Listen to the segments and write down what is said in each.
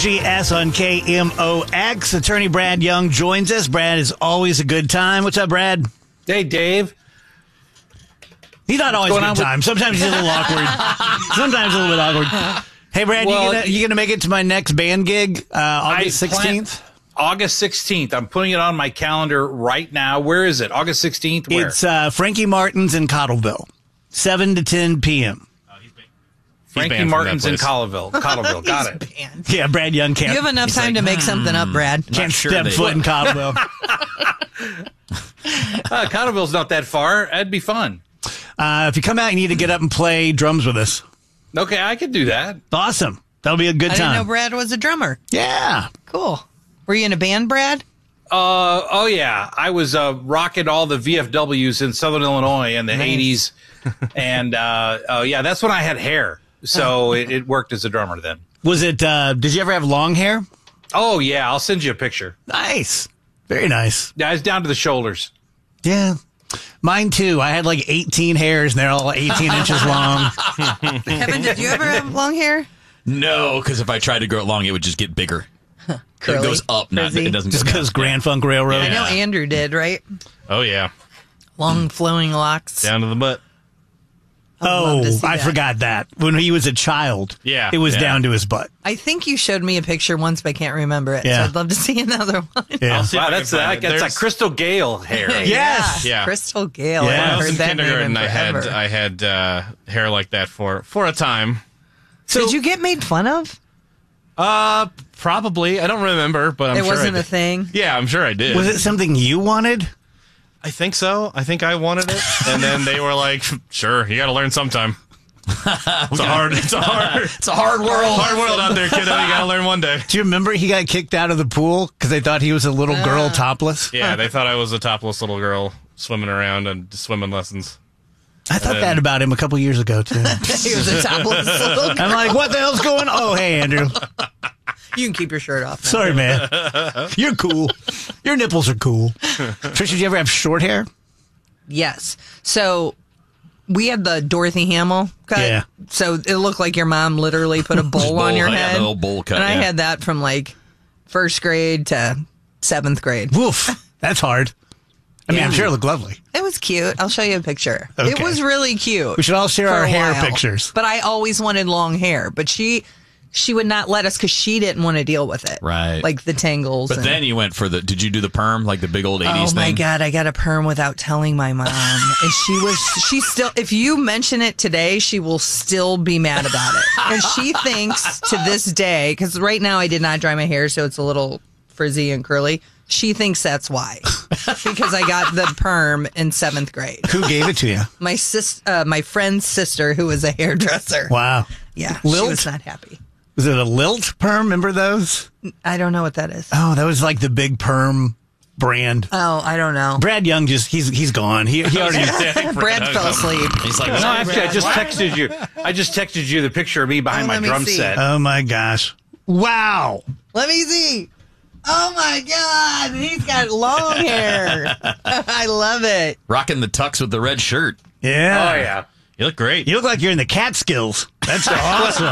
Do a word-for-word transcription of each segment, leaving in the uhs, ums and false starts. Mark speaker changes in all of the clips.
Speaker 1: G S on K M O X. Attorney Brad Young joins us. Brad is always a good time. What's up, Brad?
Speaker 2: Hey, Dave.
Speaker 1: He's not always a good time. With- Sometimes he's a little awkward. Sometimes a little bit awkward. Hey, Brad, well, you gonna, you gonna make it to my next band gig, uh, August sixteenth?
Speaker 2: August sixteenth. I'm putting it on my calendar right now. Where is it? August sixteenth? Where?
Speaker 1: It's uh, Frankie Martin's in Cottleville, seven to ten p.m.
Speaker 2: Frankie Martin's in Cottleville. Cottleville, got it.
Speaker 3: Banned.
Speaker 1: Yeah, Brad Young can't.
Speaker 3: You have enough time like, to make hmm, something up, Brad.
Speaker 1: Can't sure step foot in Cottleville.
Speaker 2: uh, Cottleville's not that far. That'd be fun.
Speaker 1: Uh, if you come out, you need to get up and play drums with us.
Speaker 2: Okay, I could do that.
Speaker 1: Awesome. That'll be a good
Speaker 3: I
Speaker 1: time.
Speaker 3: I didn't know Brad was a drummer.
Speaker 1: Yeah.
Speaker 3: Cool. Were you in a band, Brad?
Speaker 2: Uh, oh, yeah. I was uh, rocking all the V F Ws in Southern Illinois in the nice. eighties. And, uh, uh, yeah, that's when I had hair. So it, it worked as a drummer then.
Speaker 1: Was it, uh, did you ever have long hair?
Speaker 2: Oh, yeah. I'll send you a picture.
Speaker 1: Nice. Very nice.
Speaker 2: Yeah, it's down to the shoulders.
Speaker 1: Yeah. Mine, too. I had like eighteen hairs, and they're all eighteen inches long.
Speaker 3: Kevin, did you ever have long hair?
Speaker 4: No, because if I tried to grow it long, it would just get bigger.
Speaker 3: Curly,
Speaker 4: it goes up, not, it doesn't
Speaker 1: just because Grand Funk Railroad.
Speaker 3: Yeah. I know Andrew did, right?
Speaker 5: Oh, yeah.
Speaker 3: Long flowing locks.
Speaker 5: Down to the butt.
Speaker 1: Oh, I that. forgot that. When he was a child,
Speaker 5: yeah,
Speaker 1: it was
Speaker 5: yeah.
Speaker 1: down to his butt.
Speaker 3: I think you showed me a picture once, but I can't remember it.
Speaker 1: Yeah.
Speaker 3: So I'd love to see another one.
Speaker 1: Yeah.
Speaker 2: Wow, that's that, that's like Crystal Gale hair.
Speaker 1: Yes.
Speaker 5: Yeah.
Speaker 3: Crystal Gale.
Speaker 5: Yeah.
Speaker 3: I
Speaker 5: When I
Speaker 3: heard
Speaker 5: was in
Speaker 3: that
Speaker 5: kindergarten,
Speaker 3: name
Speaker 5: I had,
Speaker 3: forever.
Speaker 5: I had uh, hair like that for, for a time.
Speaker 3: So, did you get made fun of?
Speaker 5: Uh, probably. I don't remember, but I'm
Speaker 3: it
Speaker 5: sure
Speaker 3: wasn't
Speaker 5: I
Speaker 3: a thing?
Speaker 5: Yeah, I'm sure I did.
Speaker 1: Was it something you wanted?
Speaker 5: I think so. I think I wanted it. And then they were like, sure, you got to learn sometime. It's a hard, it's a hard,
Speaker 4: it's a hard world,
Speaker 5: hard world out there, kiddo. You gotta learn one day.
Speaker 1: Do you remember he got kicked out of the pool because they thought he was a little girl topless?
Speaker 5: Yeah, they thought I was a topless little girl swimming around and swimming lessons.
Speaker 1: I thought
Speaker 5: then,
Speaker 1: that about him a couple years ago too.
Speaker 3: He was a topless little girl.
Speaker 1: I'm like, what the hell's going on? Oh, hey, Andrew.
Speaker 3: You can keep your shirt off now.
Speaker 1: Sorry, man. You're cool. Your nipples are cool. Trish, did you ever have short hair?
Speaker 3: Yes. So we had the Dorothy Hamill cut.
Speaker 1: Yeah.
Speaker 3: So it looked like your mom literally put a bowl,
Speaker 4: bowl
Speaker 3: on your
Speaker 4: yeah,
Speaker 3: head.
Speaker 4: the little bowl cut,
Speaker 3: and I
Speaker 4: yeah.
Speaker 3: had that from like first grade to seventh grade.
Speaker 1: Woof. That's hard. I mean,
Speaker 3: Yeah.
Speaker 1: I'm sure it looked lovely.
Speaker 3: It was cute. I'll show you a picture.
Speaker 1: Okay.
Speaker 3: It was really cute.
Speaker 1: We should all share
Speaker 3: for
Speaker 1: our
Speaker 3: a
Speaker 1: hair
Speaker 3: while.
Speaker 1: pictures.
Speaker 3: But I always wanted long hair. But she she would not let us because she didn't want to deal with it.
Speaker 4: Right.
Speaker 3: Like the tangles.
Speaker 4: But
Speaker 3: and,
Speaker 4: then you went for the, did you do the perm, like the big old eighties
Speaker 3: oh my
Speaker 4: thing?
Speaker 3: God, I got a perm without telling my mom. And she was, she still, if you mention it today, she will still be mad about it. And she thinks to this day, because right now I did not dry my hair, so it's a little frizzy and curly. She thinks that's why. Because I got the perm in seventh grade.
Speaker 1: Who gave it to you?
Speaker 3: My sis, uh, my friend's sister, who was a hairdresser.
Speaker 1: Wow.
Speaker 3: Yeah,
Speaker 1: Lilt?
Speaker 3: she was not happy.
Speaker 1: Was it a lilt perm? Remember those?
Speaker 3: I don't know what that is.
Speaker 1: Oh, that was like the big perm brand.
Speaker 3: Oh, I don't know.
Speaker 1: Brad Young just, he's he's gone. He, he already.
Speaker 3: Brad fell asleep.
Speaker 4: He's like,
Speaker 2: No,
Speaker 4: sorry,
Speaker 2: actually,
Speaker 4: Brad.
Speaker 2: I just texted you. I just texted you the picture of me behind
Speaker 3: Oh,
Speaker 2: my
Speaker 3: let me
Speaker 2: drum
Speaker 3: see.
Speaker 2: set.
Speaker 1: Oh my gosh. Wow.
Speaker 3: Let me see. Oh my God, he's got long hair. I love it.
Speaker 4: Rocking the tux with the red shirt.
Speaker 1: Yeah.
Speaker 2: Oh, yeah.
Speaker 5: You look great.
Speaker 1: You look like you're in the Catskills. That's awesome.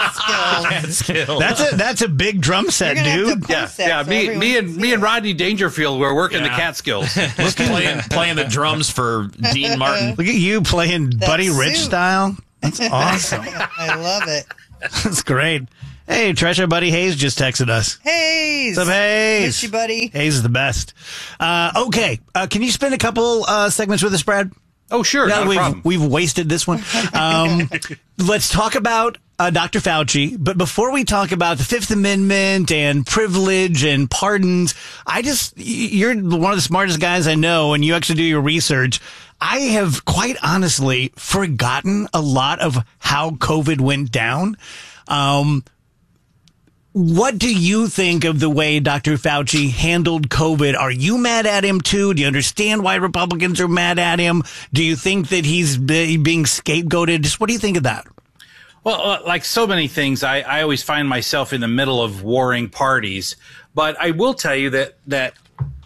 Speaker 5: Skill.
Speaker 1: That's a that's a big drum set,
Speaker 3: You're gonna have
Speaker 1: dude.
Speaker 3: to
Speaker 2: Yeah,
Speaker 3: post that
Speaker 2: yeah.
Speaker 3: so
Speaker 2: Me,
Speaker 3: everyone
Speaker 2: me,
Speaker 3: can
Speaker 2: and
Speaker 3: see
Speaker 2: me and
Speaker 3: it.
Speaker 2: Rodney Dangerfield were working the
Speaker 5: Yeah.
Speaker 2: Catskills.
Speaker 4: Just playing, playing the drums for Dean Martin.
Speaker 1: Look at you playing Buddy Rich
Speaker 3: suit.
Speaker 1: style. That's awesome.
Speaker 3: I love it.
Speaker 1: That's great. Hey, Treasure Buddy Hayes just texted us.
Speaker 3: Hey,
Speaker 1: What's up, Hayes?
Speaker 3: miss you, buddy.
Speaker 1: Hayes is the best. Uh, okay, uh, can you spend a couple uh, segments with us, Brad?
Speaker 2: Oh, sure.
Speaker 1: Now
Speaker 2: Not
Speaker 1: that
Speaker 2: a
Speaker 1: we've,
Speaker 2: problem.
Speaker 1: we've wasted this one. Um, let's talk about uh, Doctor Fauci. But before we talk about the Fifth Amendment and privilege and pardons, I just, you're one of the smartest guys I know, and you actually do your research. I have quite honestly forgotten a lot of how COVID went down. Um, What do you think of the way Doctor Fauci handled COVID? Are you mad at him too? Do you understand why Republicans are mad at him? Do you think that he's be- being scapegoated? Just what do you think of that?
Speaker 2: Well, uh, like so many things, I, I always find myself in the middle of warring parties. But I will tell you that that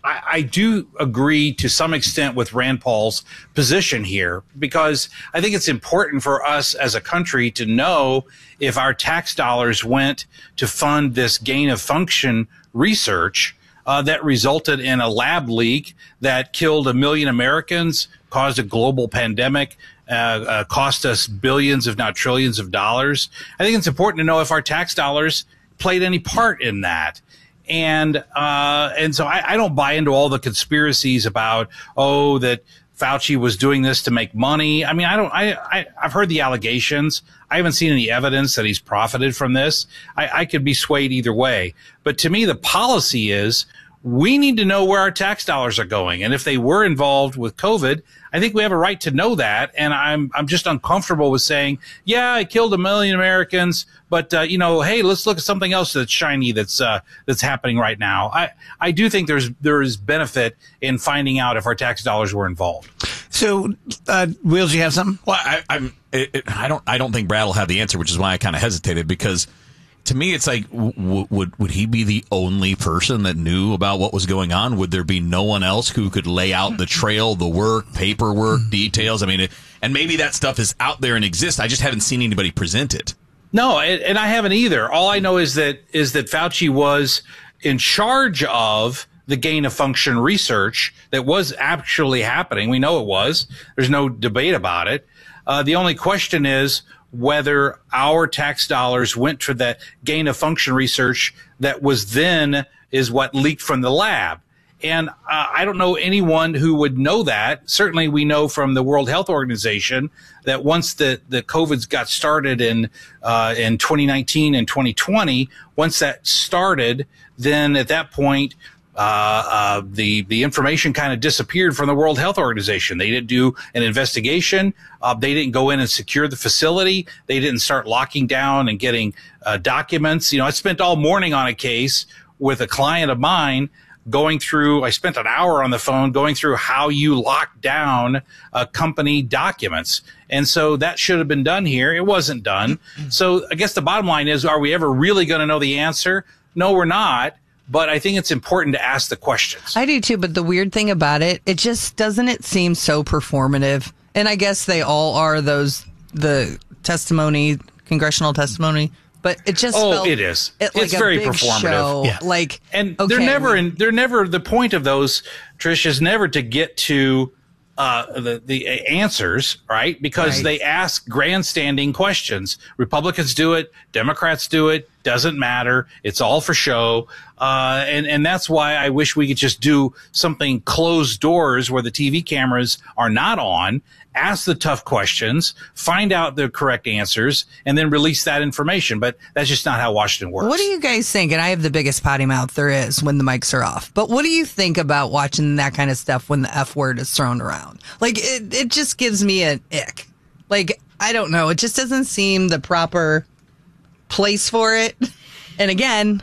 Speaker 2: I, I do agree to some extent with Rand Paul's position here, because I think it's important for us as a country to know if our tax dollars went to fund this gain of function research uh, that resulted in a lab leak that killed a million Americans, caused a global pandemic, uh, uh, cost us billions, if not trillions of dollars. I think it's important to know if our tax dollars played any part in that. And, uh, and so I, I don't buy into all the conspiracies about, oh, that Fauci was doing this to make money. I mean, I don't, I, I, I've heard the allegations. I haven't seen any evidence that he's profited from this. I, I could be swayed either way. But to me, the policy is we need to know where our tax dollars are going. And if they were involved with COVID, I think we have a right to know that. And I'm, I'm just uncomfortable with saying, yeah, it killed a million Americans, but, uh, you know, hey, let's look at something else that's shiny that's, uh, that's happening right now. I, I do think there's, there is benefit in finding out if our tax dollars were involved.
Speaker 1: So, uh, Wheels, you have something?
Speaker 4: Well, I, I'm. It, it, I don't. I don't think Brad will have the answer, which is why I kind of hesitated. Because to me, it's like, w- would would he be the only person that knew about what was going on? Would there be no one else who could lay out the trail, the work, paperwork, details? I mean, it, and maybe that stuff is out there and exists. I just haven't seen anybody present it.
Speaker 2: No, and, and I haven't either. All I know is that is that Fauci was in charge of the gain of function research that was actually happening. We know it was. There's no debate about it. Uh, the only question is whether our tax dollars went to that gain of function research that was then is what leaked from the lab. And uh, I don't know anyone who would know that. Certainly we know from the World Health Organization that once the, the COVID's got started in, uh, in twenty nineteen and twenty twenty, once that started, then at that point, Uh, uh, the, the information kind of disappeared from the World Health Organization. They didn't do an investigation. Uh, they didn't go in and secure the facility. They didn't start locking down and getting, uh, documents. You know, I spent all morning on a case with a client of mine going through, I spent an hour on the phone going through how you lock down, uh, company documents. And so that should have been done here. It wasn't done. So I guess the bottom line is, are we ever really going to know the answer? No, we're not. But I think it's important to ask the questions.
Speaker 3: I do too, but the weird thing about it, it just doesn't it seem so performative? And I guess they all are those, the testimony, congressional testimony, but it just
Speaker 2: Oh,
Speaker 3: felt
Speaker 2: it is.
Speaker 3: It, like
Speaker 2: it's
Speaker 3: a
Speaker 2: very
Speaker 3: big
Speaker 2: performative.
Speaker 3: show.
Speaker 1: Yeah.
Speaker 3: Like,
Speaker 2: And
Speaker 3: okay,
Speaker 2: they're never
Speaker 3: we-
Speaker 2: in, they're never, the point of those, Trish, is never to get to uh, the, the answers, right? Because
Speaker 3: Right.
Speaker 2: they ask grandstanding questions. Republicans do it. Democrats do it. Doesn't matter. It's all for show. Uh, and, and that's why I wish we could just do something closed doors where the T V cameras are not on, ask the tough questions, find out the correct answers, and then release that information. But that's just not how Washington works.
Speaker 3: What do you guys think? And I have the biggest potty mouth there is when the mics are off. But what do you think about watching that kind of stuff when the F word is thrown around? Like, it, it just gives me an ick. Like, I don't know. It just doesn't seem the proper place for it. And again,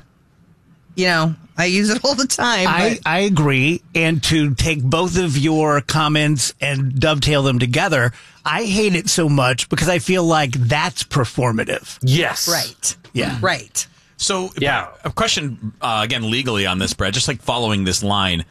Speaker 3: you know, I use it all the time.
Speaker 1: I,
Speaker 3: but
Speaker 1: I agree. And to take both of your comments and dovetail them together, I hate it so much because I feel like that's performative.
Speaker 2: Yes.
Speaker 3: right.
Speaker 1: Yeah.
Speaker 3: Right.
Speaker 4: So,
Speaker 2: Yeah.
Speaker 4: a question uh, again legally on this, Brad. Just like following this line,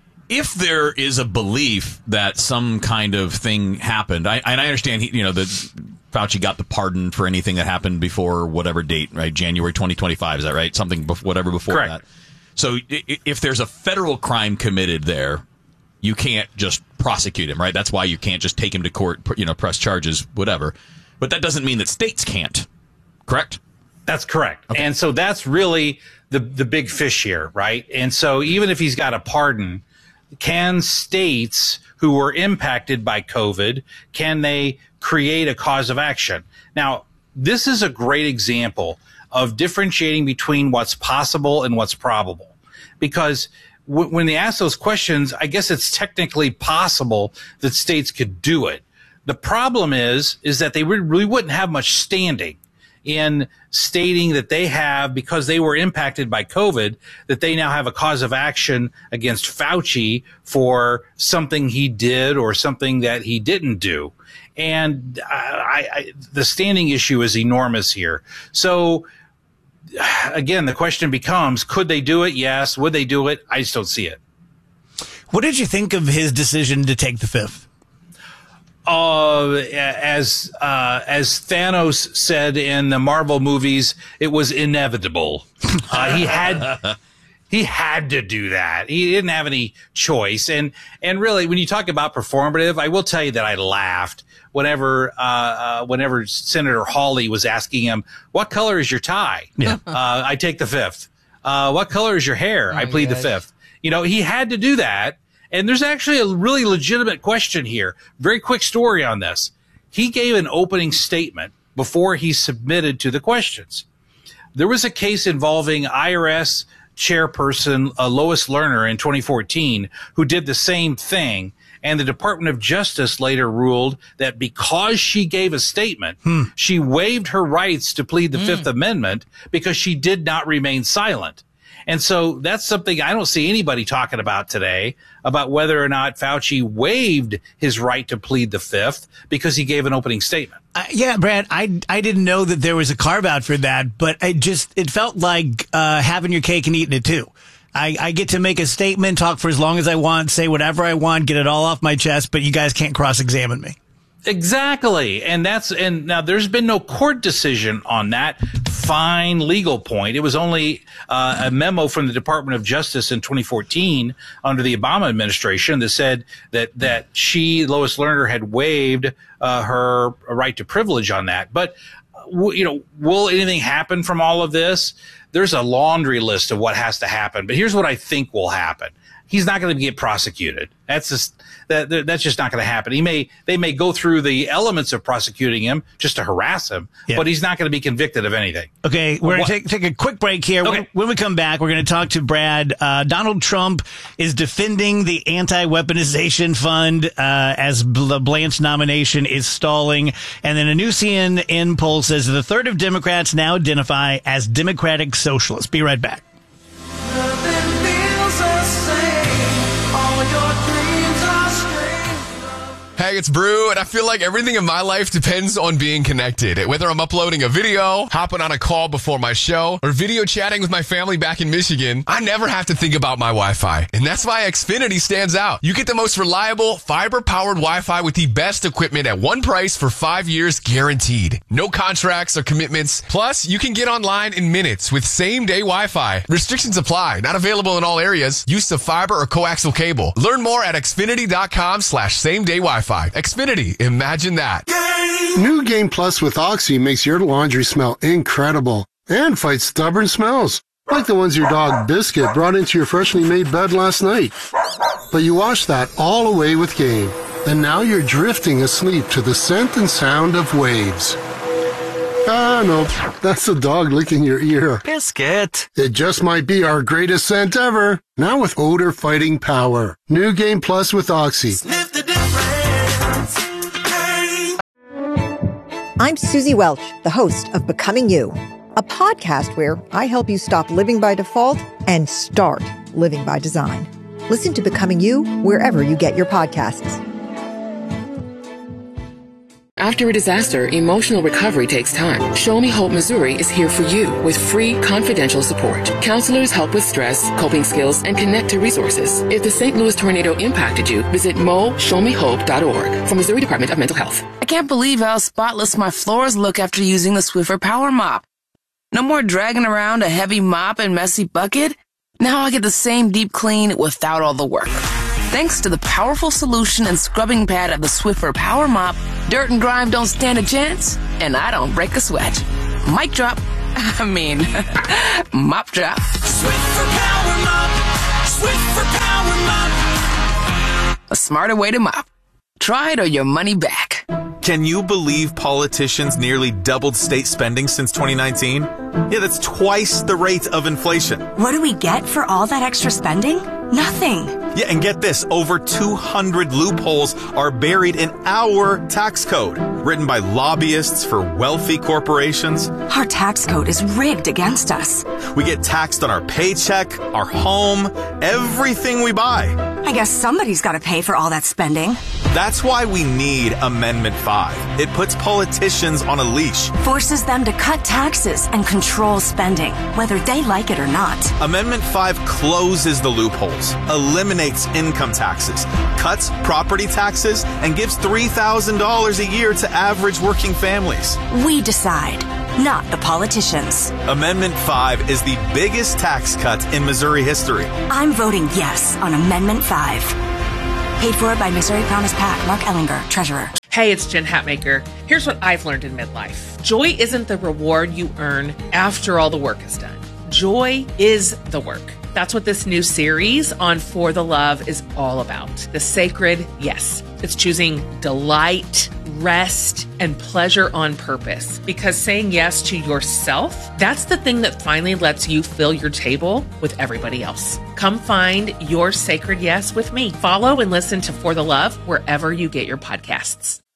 Speaker 4: if there is a belief that some kind of thing happened, I, and I understand, he, you know, that Fauci got the pardon for anything that happened before whatever date, right? January twenty twenty-five, is that right? Something, bef- whatever before
Speaker 2: Correct.
Speaker 4: that. So, i- if there's a federal crime committed there, you can't just prosecute him, right? That's why you can't just take him to court, you know, press charges, whatever. But that doesn't mean that states can't, correct?
Speaker 2: That's correct. Okay. And so that's really the the big fish here, right? And so even if he's got a pardon, can states who were impacted by COVID, can they create a cause of action? Now, this is a great example of differentiating between what's possible and what's probable. Because w- when they ask those questions, I guess it's technically possible that states could do it. The problem is, is that they really wouldn't have much standing in stating that they have, because they were impacted by COVID, that they now have a cause of action against Fauci for something he did or something that he didn't do. And I, I, the standing issue is enormous here. So again, the question becomes, could they do it? Yes. Would they do it? I just don't see it.
Speaker 1: What did you think of his decision to take the fifth?
Speaker 2: Uh, as uh, as Thanos said in the Marvel movies, it was inevitable. Uh, he had he had to do that. He didn't have any choice. And and really, when you talk about performative, I will tell you that I laughed whenever uh, uh, whenever Senator Hawley was asking him, "What color is your tie?"
Speaker 1: Yeah.
Speaker 2: uh, I take the fifth. Uh, what color is your hair?
Speaker 3: Oh
Speaker 2: I plead
Speaker 3: gosh.
Speaker 2: the fifth. You know, he had to do that. And there's actually a really legitimate question here. Very quick story on this. He gave an opening statement before he submitted to the questions. There was a case involving I R S chairperson uh, Lois Lerner in twenty fourteen who did the same thing. And the Department of Justice later ruled that because she gave a statement, hmm. she waived her rights to plead the mm. Fifth Amendment because she did not remain silent. And so that's something I don't see anybody talking about today, about whether or not Fauci waived his right to plead the fifth because he gave an opening statement.
Speaker 1: Uh, yeah, Brad, I, I didn't know that there was a carve out for that, but it just, it felt like uh, having your cake and eating it too. I, I get to make a statement, talk for as long as I want, say whatever I want, get it all off my chest, but you guys can't cross-examine me.
Speaker 2: Exactly. And that's, and now there's been no court decision on that fine legal point. It was only uh, a memo from the Department of Justice in twenty fourteen under the Obama administration that said that, that she, Lois Lerner, had waived uh, her right to privilege on that. But, w- you know, will anything happen from all of this? There's a laundry list of what has to happen. But here's what I think will happen. He's not going to get prosecuted. That's just that. That's just not going to happen. He may, they may go through the elements of prosecuting him just to harass him, yeah. but he's not going to be convicted of anything.
Speaker 1: Okay, we're going to take take a quick break here.
Speaker 2: Okay.
Speaker 1: When, when we come back, we're going to talk to Brad. Uh, Donald Trump is defending the anti-weaponization fund uh, as the Blanche nomination is stalling, and then a new C N N poll says that a third of Democrats now identify as Democratic Socialists. Be right back.
Speaker 6: Hey, it's Brew, and I feel like everything in my life depends on being connected. Whether I'm uploading a video, hopping on a call before my show, or video chatting with my family back in Michigan, I never have to think about my Wi-Fi. And that's why Xfinity stands out. You get the most reliable, fiber-powered Wi-Fi with the best equipment at one price for five years guaranteed. No contracts or commitments. Plus, you can get online in minutes with same-day Wi-Fi. Restrictions apply. Not available in all areas. Use of fiber or coaxial cable. Learn more at xfinity.com slash same-day Wi-Fi. Xfinity, imagine that.
Speaker 7: New Game Plus with Oxy makes your laundry smell incredible and fights stubborn smells, like the ones your dog Biscuit brought into your freshly made bed last night. But you washed that all away with Game, and now you're drifting asleep to the scent and sound of waves. Ah, no, that's the dog licking your ear.
Speaker 8: Biscuit.
Speaker 7: It just might be our greatest scent ever, now with odor-fighting power. New Game Plus with Oxy.
Speaker 8: Sniff the difference.
Speaker 9: I'm Susie Welch, the host of Becoming You, a podcast where I help you stop living by default and start living by design. Listen to Becoming You wherever you get your podcasts.
Speaker 10: After a disaster, emotional recovery takes time. Show Me Hope Missouri is here for you with free, confidential support. Counselors help with stress, coping skills, and connect to resources. If the Saint Louis tornado impacted you, visit mo show me hope dot org from Missouri Department of Mental Health.
Speaker 11: I can't believe how spotless my floors look after using the Swiffer Power Mop. No more dragging around a heavy mop and messy bucket. Now I get the same deep clean without all the work. Thanks to the powerful solution and scrubbing pad of the Swiffer Power Mop, dirt and grime don't stand a chance, and I don't break a sweat. Mic drop. I mean, mop drop.
Speaker 8: Swiffer Power Mop. Swiffer Power Mop.
Speaker 11: A smarter way to mop. Try it or your money back.
Speaker 12: Can you believe politicians nearly doubled state spending since twenty nineteen? Yeah, that's twice the rate of inflation.
Speaker 13: What do we get for all that extra spending? Nothing.
Speaker 12: Yeah, and get this, over two hundred loopholes are buried in our tax code, written by lobbyists for wealthy corporations.
Speaker 13: Our tax code is rigged against us.
Speaker 12: We get taxed on our paycheck, our home, everything we buy.
Speaker 13: I guess somebody's got to pay for all that spending.
Speaker 12: That's why we need Amendment five. It puts politicians on a leash.
Speaker 13: Forces them to cut taxes and control spending, whether they like it or not.
Speaker 12: Amendment five closes the loopholes, eliminates income taxes, cuts property taxes, and gives three thousand dollars a year to average working families.
Speaker 13: We decide, not the politicians.
Speaker 12: Amendment five is the biggest tax cut in Missouri history.
Speaker 13: I'm voting yes on Amendment five. Paid for by Missouri Promise PAC, Mark Ellinger, Treasurer.
Speaker 14: Hey, it's Jen Hatmaker. Here's what I've learned in midlife. Joy isn't the reward you earn after all the work is done. Joy is the work. That's what this new series on For the Love is all about. The sacred yes. It's choosing delight, rest, and pleasure on purpose. Because saying yes to yourself, that's the thing that finally lets you fill your table with everybody else. Come find your sacred yes with me. Follow and listen to For the Love wherever you get your podcasts.